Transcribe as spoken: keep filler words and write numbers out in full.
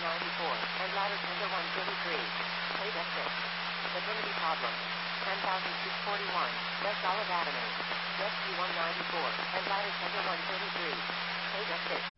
ninety-four, and ladder tender one thirty-three. Paid F six. Paternity problem. ten thousand six hundred forty-one, West Olive Avenue. Guest G one ninety-four, and ladder tender one thirty-three. Paid F six.